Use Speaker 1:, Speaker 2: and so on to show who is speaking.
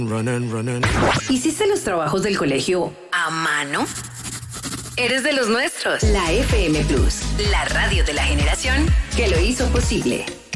Speaker 1: ¿Hiciste los trabajos del colegio a mano? Eres de los nuestros. La FM Plus, la radio de la generación que lo hizo posible.